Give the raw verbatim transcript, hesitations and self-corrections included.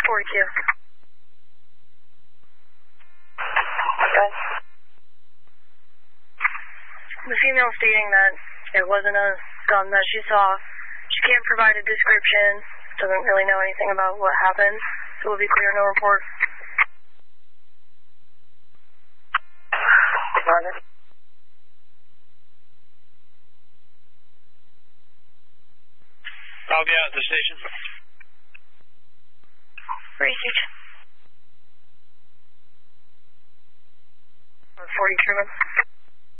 forty-two. Okay. The female stating that it wasn't a gun that she saw. She can't provide a description, doesn't really know anything about what happened, so we'll be clear, no report. Roger. I'll be out at the station. Research. forty Truman.